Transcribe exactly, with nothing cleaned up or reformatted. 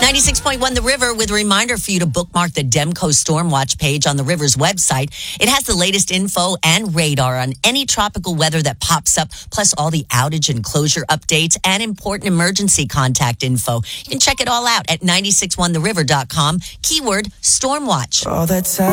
ninety-six point one The River with a reminder for you to bookmark the Demco Stormwatch page on the River's website. It has the latest info and radar on any tropical weather that pops up, plus all the outage and closure updates and important emergency contact info. You can check it all out at nine six one the river dot com, keyword Stormwatch. All that time.